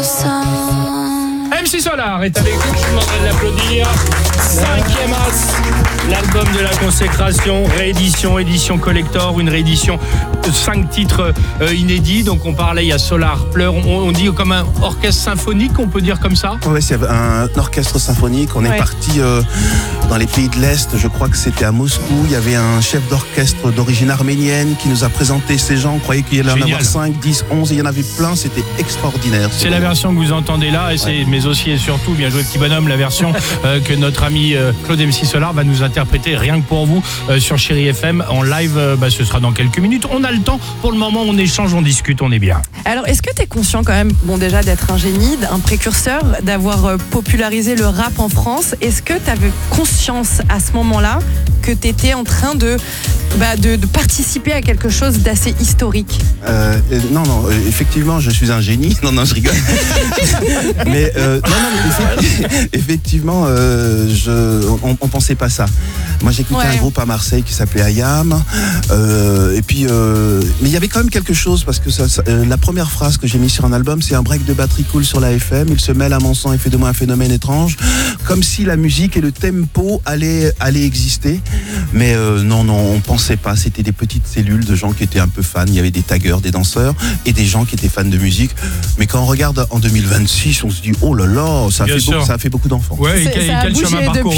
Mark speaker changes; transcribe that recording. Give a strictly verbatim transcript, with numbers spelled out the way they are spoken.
Speaker 1: M C Solar est avec nous, je vous demanderai de l'applaudir. Cinquième as, l'album de la consécration, réédition, édition collector, une réédition de cinq titres euh, inédits. Donc on parlait, il y a Solar Pleur, on, on dit comme un orchestre symphonique, on peut dire comme ça.
Speaker 2: Oui, c'est un orchestre symphonique. On est
Speaker 3: ouais.
Speaker 2: parti euh, dans les pays de l'Est, je crois que c'était à Moscou. Il y avait un chef d'orchestre d'origine arménienne qui nous a présenté ces gens. On croyait qu'il y allait en avoir cinq, dix, onze, et il y en avait plein. C'était extraordinaire.
Speaker 1: C'est la version que vous entendez là, et c'est, ouais. mais aussi et surtout, bien joué petit bonhomme, la version euh, que notre ami euh, Claude M C Solar va nous interpréter rien que pour vous euh, sur Chérie F M en live. Euh, bah, ce sera dans quelques minutes. On a le temps. Pour le moment, on échange, on discute, on est bien.
Speaker 3: Alors, est-ce que tu es conscient quand même, bon déjà d'être un génie, un précurseur, d'avoir euh, popularisé le rap en France? Est-ce que tu avais conscience à ce moment-là que tu étais en train de, bah, de, de participer à quelque chose d'assez historique?
Speaker 2: euh, euh, Non, non, euh, effectivement, je suis un génie. Non, non, je rigole. mais euh, non, non, mais effectivement, euh, je, on, on pensait pas ça. Moi, j'écoutais ouais. un groupe à Marseille qui s'appelait Ayam. Euh, et puis, euh, mais il y avait quand même quelque chose parce que ça, ça, euh, la première phrase que j'ai mise sur un album, c'est un break de batterie cool sur la F M. Il se mêle à mon sang et fait de moi un phénomène étrange, comme si la musique et le tempo allaient, allaient exister. Mais euh, non, non, on pensait pas. C'était des petites cellules de gens qui étaient un peu fans. Il y avait des taggeurs, des danseurs et des gens qui étaient fans de musique. Mais quand on regarde en deux mille vingt-six, on se dit oh là là, ça a, fait beaucoup, ça a fait beaucoup d'enfants.
Speaker 1: Ouais, et quel, quel chemin parcouru.